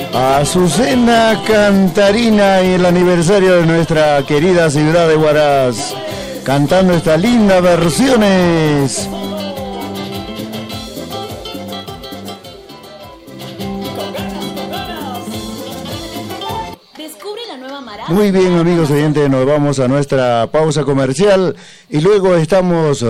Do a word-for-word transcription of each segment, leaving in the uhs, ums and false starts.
Azucena Cantarina y el aniversario de nuestra querida ciudad de Huaraz, cantando estas lindas versiones. Muy bien, amigos oyentes, nos vamos a nuestra pausa comercial y luego estamos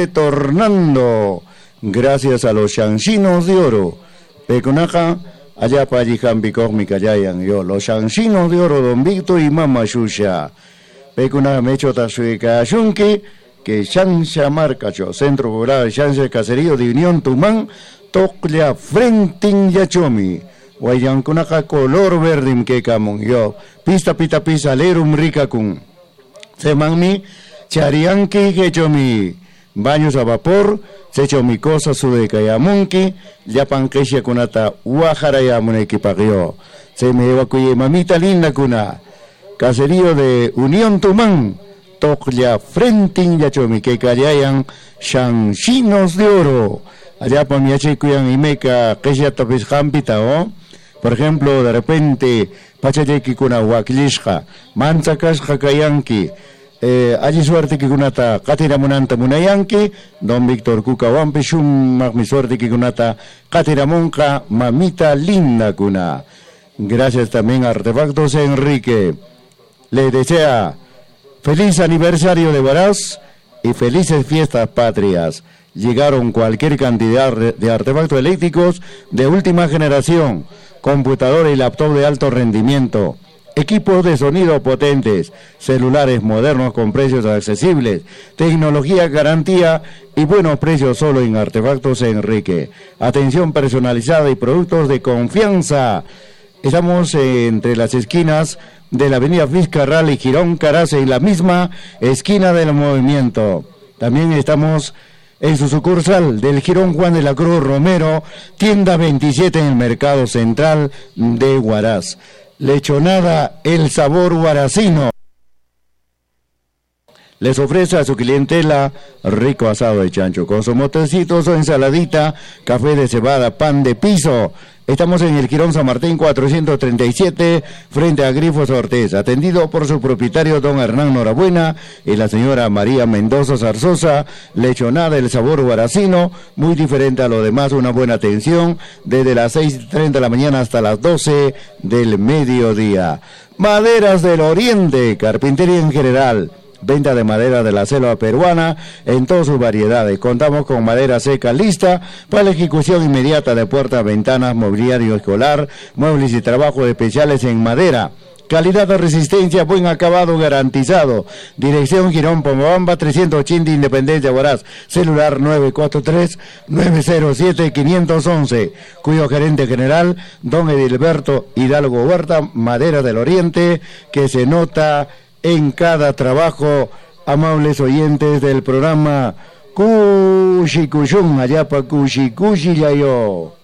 retornando gracias a los chanchinos de oro. Peconaja, allá para allí Jambico, mi callayan yo, los chanchinos de oro, Don Víctor y Mama Shusha. Peconaja me echo tasuica yunque, que chancha marcacho, centro rural, chancha caserío de Unión Tumán, toclia frentin yachomi. Guayancunaca color verde que camon yo pista pita pisa lerum rica kun semanmi charianki que hecho mi baños a vapor se hecho mi cosa su de cayamunki ya panquesia kunata guajara ya muneki pagyo se me evacué mamita linda kuna caserío de Unión Tumán toclia frentin ya chomi que callayan chanchinos de oro allá pa mi achicuyan y meca que ya tapis jampita o por ejemplo, de repente, pachayeki kuna wakilishka, manzakashka kayanki, eh, allí suerte que kunata, katira munanta munayanki, Don Víctor Cuca Wampi, shum magmi suerte que kunata, katira monka, mamita linda kuna. Gracias también a Artefactos Enrique. Le desea feliz aniversario de Huaraz y felices fiestas patrias. Llegaron cualquier cantidad de artefactos eléctricos de última generación, computadores y laptop de alto rendimiento, equipos de sonido potentes, celulares modernos con precios accesibles, tecnología, garantía y buenos precios solo en Artefactos Enrique. Atención personalizada y productos de confianza. Estamos entre las esquinas de la avenida Fiscarral y Girón Carace y la misma esquina del movimiento. También estamos en su sucursal del Girón Juan de la Cruz Romero, tienda veintisiete en el Mercado Central de Huaraz. Lechonada, el sabor huaracino. Les ofrece a su clientela rico asado de chancho, con su motecitos o ensaladita, café de cebada, pan de piso. Estamos en el Girón San Martín cuatrocientos treinta y siete, frente a Grifos Ortiz, atendido por su propietario don Hernán Norabuena y la señora María Mendoza Zarzosa. Lechonada, el sabor huaracino, muy diferente a lo demás, una buena atención, desde las seis y treinta de la mañana hasta las doce del mediodía. Maderas del Oriente, carpintería en general. Venta de madera de la selva peruana en todas sus variedades. Contamos con madera seca lista para la ejecución inmediata de puertas, ventanas, mobiliario escolar, muebles y trabajos especiales en madera. Calidad de resistencia, buen acabado garantizado. Dirección Girón Pomobamba trescientos ochenta Independencia Huaraz. Celular nueve cuatro tres, nueve cero siete, cinco uno uno, cuyo gerente general, don Edilberto Hidalgo Huerta. Madera del Oriente, que se nota en cada trabajo. Amables oyentes del programa Cushi Cushun, allá pa Cushi Cushi Yayo.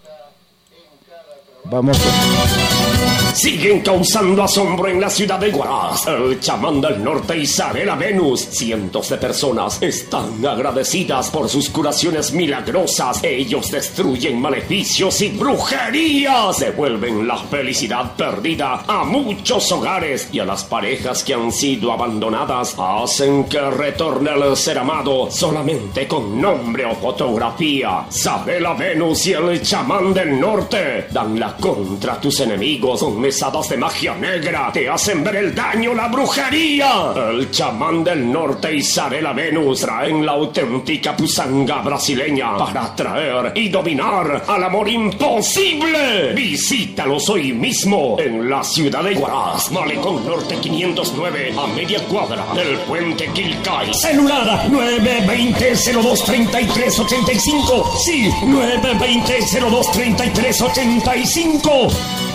Vamos a... Siguen causando asombro en la ciudad de Huaraz. El chamán del norte Isabela Venus. Cientos de personas están agradecidas por sus curaciones milagrosas. Ellos destruyen maleficios y brujerías. Devuelven la felicidad perdida a muchos hogares y a las parejas que han sido abandonadas. Hacen que retorne el ser amado solamente con nombre o fotografía. Isabela Venus y el chamán del norte dan la contra tus enemigos con mesadas de magia negra, te hacen ver el daño, la brujería. El chamán del norte y Isabela Venus traen la auténtica pusanga brasileña para atraer y dominar al amor imposible. Visítalos hoy mismo en la ciudad de Huaraz, Malecón Norte quinientos nueve, a media cuadra del puente Quilcay. Celular nueve veinte, cero dos treinta y tres ochenta y cinco. Sí, nueve veinte, cero dos treinta y tres ochenta y cinco.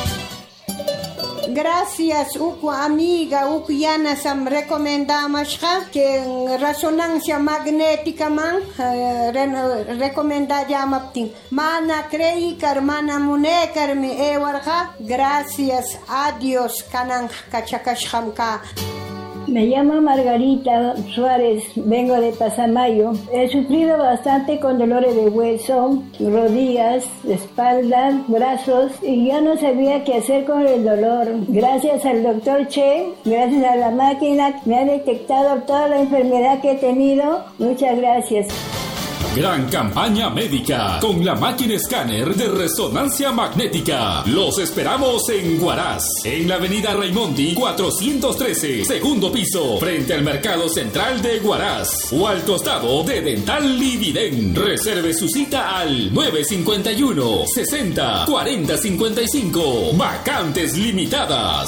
Gracias, Uku amiga, Uku Yana Sam recomendamos que en resonancia magnética man uh, recomenda llamaptin. Mana crei karmana munekar mi ewarja. Gracias, adiós, kanan kachakashkamka. Me llamo Margarita Suárez, vengo de Pasamayo. He sufrido bastante con dolores de hueso, rodillas, espalda, brazos y ya no sabía qué hacer con el dolor. Gracias al doctor Che, gracias a la máquina, me ha detectado toda la enfermedad que he tenido. Muchas gracias. Gran campaña médica con la máquina escáner de resonancia magnética. Los esperamos en Huaraz, en la avenida Raimondi cuatrocientos trece, segundo piso, frente al Mercado Central de Huaraz, o al costado de Dental Lividen. Reserve su cita al nueve cinco uno, sesenta, cuarenta cincuenta y cinco. Vacantes limitadas.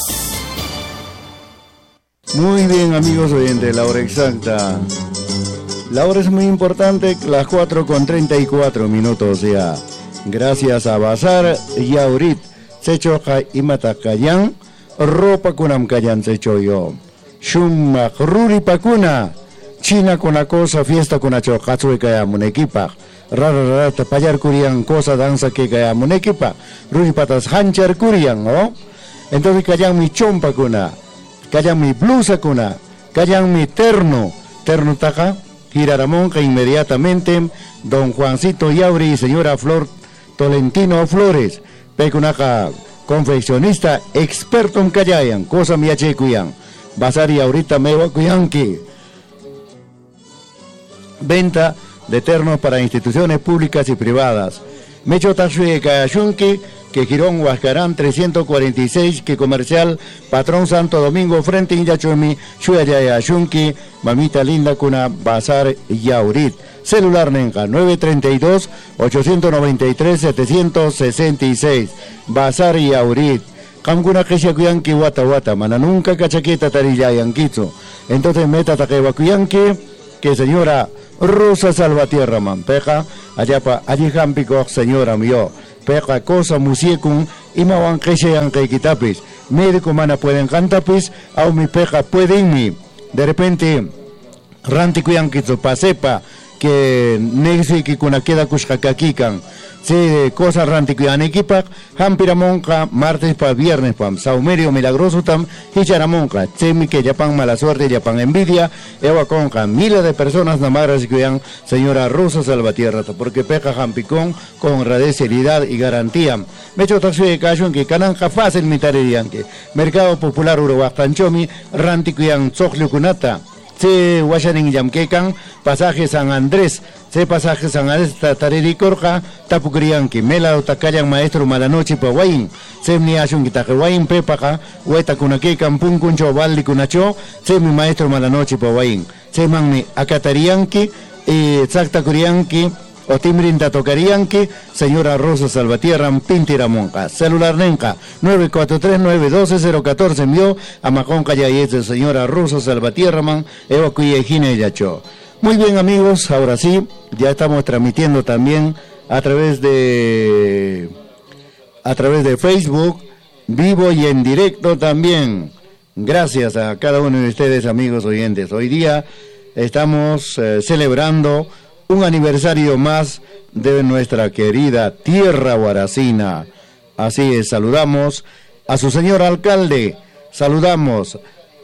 Muy bien, amigos oyentes, la hora exacta. La hora es muy importante, las cuatro con treinta y cuatro minutos ya. Gracias a Bazar Yaurit, Sechoja y Matakayan, Ropa Kunam Kayan Sechoyo. Shumak Ruri Pakuna, China con la cosa, fiesta con la chocatzue kaya munekipa. Rara rara tapayar kurian, cosa danza que kaya munekipa. Ruri patas hanchar kurian, ¿no? Entonces kayan mi chompa kuna, kayan mi blusa kuna, kayan mi terno, terno taka. Giraramonca inmediatamente, don Juancito Yauri y señora Flor Tolentino Flores, Pecunaca, confeccionista, experto en Callayan, cosa miache cuyan, Bazar y ahorita mewa cuyanqui. Venta de ternos para instituciones públicas y privadas. Mecho Taxue Cayashunqui, que Girón Huascarán trescientos cuarenta y seis, que comercial Patrón Santo Domingo frente a Inyachomi, Shuyaya Shunki, mamita linda cuna Bazar Yaurit. Celular Nenca nueve tres dos, ocho nueve tres, siete seis seis. Bazar Yaurit. Kamguna Kesha Kuyanki Wata Wata, mana nunca cachaqueta tarilla yanquizo. Entonces meta taqueba Kuyanki, que señora Rosa Salvatierra Mampeja, allá pa allí jampico señora mío. Peca cosa musiecun y mawan keshe yanke kitapis. Médico mana pueden cantapis, au mi peca pueden mi. De repente, ranti kuyankizo pasepa, que nexi que kuna queda kushkakakikan. Se cosa ranti kuyan equipak, hampiramonca, martes pa viernes pam, saumerio milagroso tam, hicharamonca, chemi que yapan mala suerte, yapan envidia, ewa conca, miles de personas namaras kuyan, señora Rosa Salvatierra, porque peca hampicón con radicilidad y garantía. Mecho taxi de cacho en que cananja fácil mitarianque, Mercado Popular Uruguastanchomi, ranti kuyan kunata. Se Washaning Yamkekan, pasaje San Andrés, se pasaje San Andrés Tariri Corja, Tapukrianki, Mela Otakayan Maestro Malanoche Pawain, se mi Ashun Kitakewain Pepaja, Hueta Kunakekan Punkuncho Valdi Kunacho, se mi Maestro Malanoche Pawain, se manmi Akatarianki, y Exacta Kurianki, o Timrinta Tocarianqui, señora Rosa Salvatierra, Pintiramonca. Celular Nenca, nueve cuatro tres, nueve uno dos, cero uno cuatro, envió a Maconca Yayete, señora Rosa Salvatierra, man, Eva Cuyejina y Yacho. Muy bien, amigos, ahora sí, ya estamos transmitiendo también a través de, a través de Facebook, vivo y en directo también. Gracias a cada uno de ustedes, amigos oyentes. Hoy día estamos eh, celebrando un aniversario más de nuestra querida tierra huaracina. Así es, saludamos a su señor alcalde, saludamos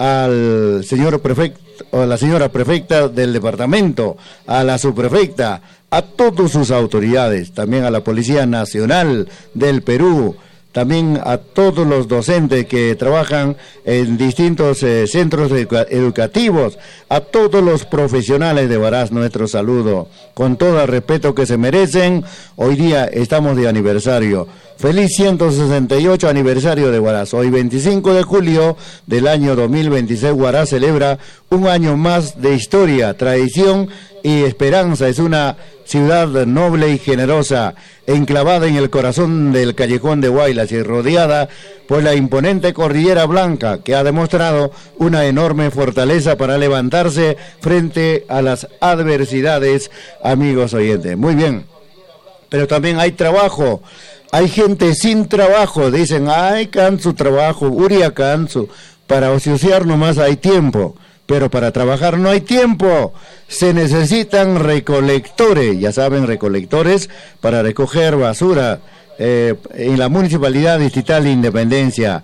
al señor prefecto, a la señora prefecta del departamento, a la subprefecta, a todas sus autoridades, también a la Policía Nacional del Perú, también a todos los docentes que trabajan en distintos eh, centros edu- educativos, a todos los profesionales de Huaraz, nuestro saludo, con todo el respeto que se merecen. Hoy día estamos de aniversario. Feliz ciento sesenta y ocho aniversario de Huaraz. Hoy veinticinco de julio del año dos mil veintiséis, Huaraz celebra un año más de historia, tradición y esperanza. Es una ciudad noble y generosa, enclavada en el corazón del callejón de Huaylas y rodeada por la imponente Cordillera Blanca, que ha demostrado una enorme fortaleza para levantarse frente a las adversidades, amigos oyentes. Muy bien, pero también hay trabajo. Hay gente sin trabajo, dicen, ay, canso trabajo, uria canso, para ociosear nomás hay tiempo, pero para trabajar no hay tiempo. Se necesitan recolectores, ya saben, recolectores para recoger basura eh, en la Municipalidad Distrital de Independencia.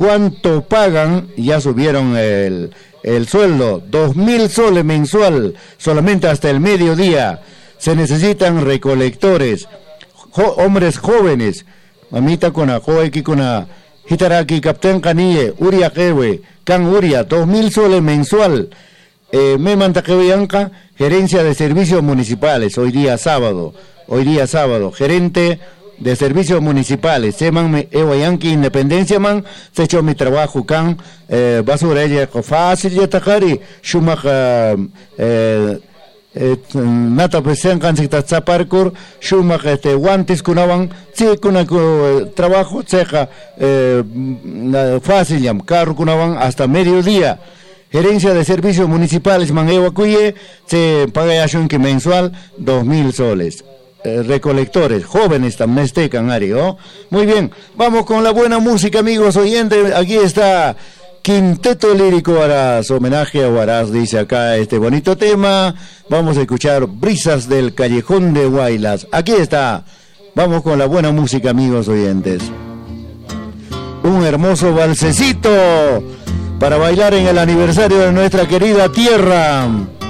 ¿Cuánto pagan? Ya subieron el, el sueldo, dos mil soles mensual, solamente hasta el mediodía. Se necesitan recolectores, jo, hombres jóvenes. Mamita con a joeki con a hitaraki captain canille, uria kewe, can uria, dos mil soles mensual. Eh, me mantaquevianca, gerencia de servicios municipales, hoy día sábado, hoy día sábado, gerente de servicios municipales, seman ewayanki independencia man, se echó mi trabajo can, eh, basura ella fácil ya takari, shumak eh, eh, nata pesen kan se está parkour, shumak este guantes kunawan, sí kuna trabajo ceja eh, fácil yam, carro kunawan hasta mediodía. Gerencia de servicios municipales Manguehuacuye se paga ya shunki mensual dos mil soles. Eh, recolectores, jóvenes también este canario. Muy bien, vamos con la buena música, amigos oyentes. Aquí está Quinteto Lírico Huaraz, homenaje a Huaraz, dice acá este bonito tema. Vamos a escuchar Brisas del Callejón de Huaylas. Aquí está, vamos con la buena música, amigos oyentes. Un hermoso balsecito para bailar en el aniversario de nuestra querida tierra.